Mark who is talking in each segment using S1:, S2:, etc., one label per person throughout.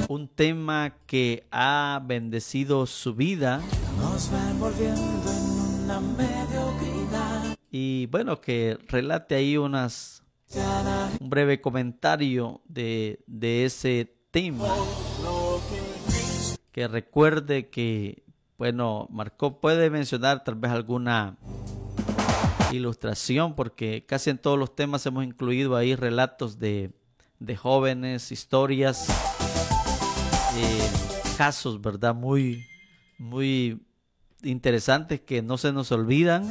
S1: un tema que ha bendecido su vida.
S2: Nos va envolviendo en una mediocridad.
S1: Y bueno, que relate ahí un breve comentario de ese tema. Que recuerde que, bueno, Marco puede mencionar tal vez alguna ilustración, porque casi en todos los temas hemos incluido ahí relatos de jóvenes, historias, casos, ¿verdad? Muy, muy interesantes que no se nos olvidan.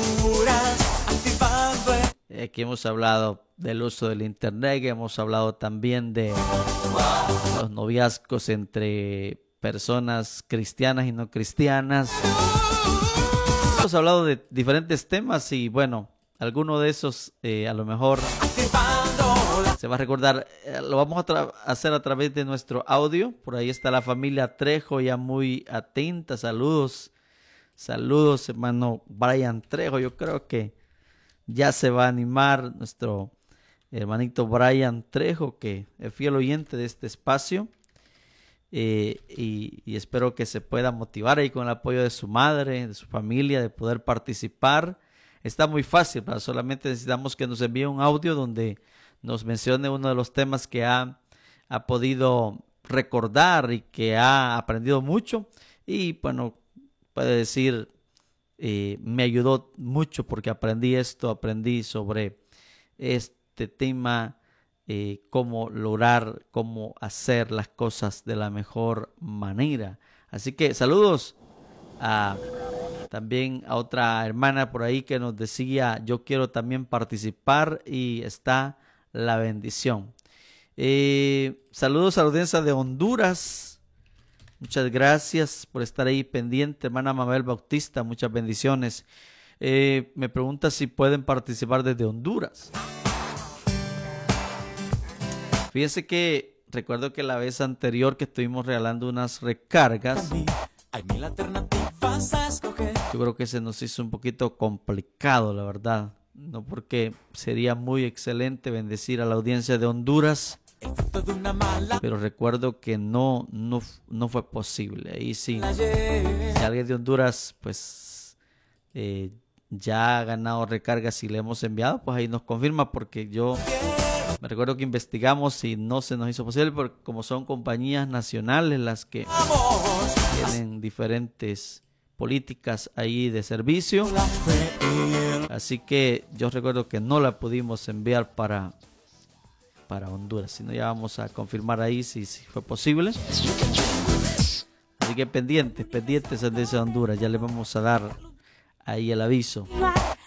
S1: Aquí hemos hablado del uso del internet, hemos hablado también de los noviazgos entre personas cristianas y no cristianas. Hemos hablado de diferentes temas y bueno, alguno de esos a lo mejor se va a recordar. Lo vamos a hacer a través de nuestro audio. Por ahí está la familia Trejo ya muy atenta. Saludos, saludos hermano Brian Trejo. Yo creo que ya se va a animar nuestro hermanito Brian Trejo, que es fiel oyente de este espacio. Y espero que se pueda motivar ahí con el apoyo de su madre, de su familia, de poder participar. Está muy fácil, ¿verdad? Solamente necesitamos que nos envíe un audio donde nos mencione uno de los temas que ha podido recordar y que ha aprendido mucho. Y bueno, puede decir, me ayudó mucho porque aprendí esto, aprendí sobre este tema. Cómo lograr, cómo hacer las cosas de la mejor manera. Así que saludos también a otra hermana por ahí que nos decía, yo quiero también participar, y está la bendición. Saludos a la audiencia de Honduras. Muchas gracias por estar ahí pendiente, hermana Mabel Bautista, muchas bendiciones. Me pregunta si pueden participar desde Honduras. Fíjense que recuerdo que la vez anterior que estuvimos regalando unas recargas, yo creo que se nos hizo un poquito complicado, la verdad. No, porque sería muy excelente bendecir a la audiencia de Honduras, pero recuerdo que no fue posible. Ahí sí, si alguien de Honduras pues ya ha ganado recargas y le hemos enviado, pues ahí nos confirma, porque yo me recuerdo que investigamos y no se nos hizo posible, porque como son compañías nacionales las que tienen diferentes políticas ahí de servicio, así que yo recuerdo que no la pudimos enviar para Honduras, sino ya vamos a confirmar ahí si fue posible. Así que pendientes desde Honduras, ya le vamos a dar ahí el aviso.